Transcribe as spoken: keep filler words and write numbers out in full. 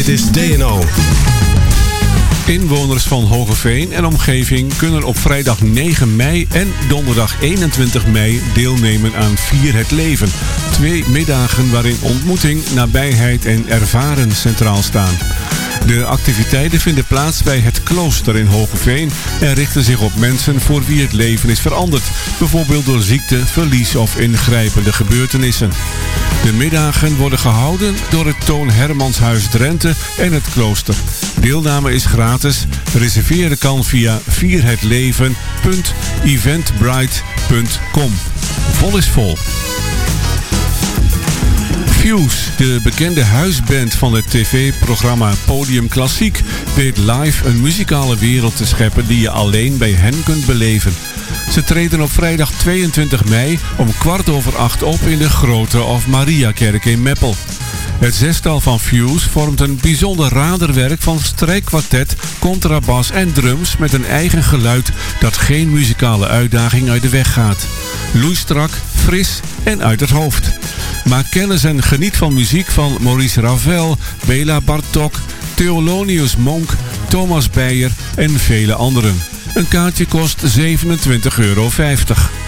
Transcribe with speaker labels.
Speaker 1: Dit is D N O.
Speaker 2: Inwoners van Hoogeveen en omgeving kunnen op vrijdag negen mei en donderdag eenentwintig mei deelnemen aan Vier het Leven. Twee middagen waarin ontmoeting, nabijheid en ervaren centraal staan. De activiteiten vinden plaats bij het klooster in Hoogeveen en richten zich op mensen voor wie het leven is veranderd. Bijvoorbeeld door ziekte, verlies of ingrijpende gebeurtenissen. De middagen worden gehouden door het Toon Hermanshuis Drenthe en het klooster. Deelname is gratis. Reserveren kan via vierhetleven punt eventbrite punt com. Vol is vol. Fuse, de bekende huisband van het tv-programma Podium Klassiek, weet live een muzikale wereld te scheppen die je alleen bij hen kunt beleven. Ze treden op vrijdag tweeëntwintig mei om kwart over acht op in de Grote of Mariakerk in Meppel. Het zestal van Fuse vormt een bijzonder raderwerk van strijkkwartet, contrabas en drums met een eigen geluid dat geen muzikale uitdaging uit de weg gaat. Loeistrak, fris en uit het hoofd. Maak kennis en geniet van muziek van Maurice Ravel, Bela Bartok, Thelonious Monk, Thomas Beyer en vele anderen. Een kaartje kost zevenentwintig euro vijftig.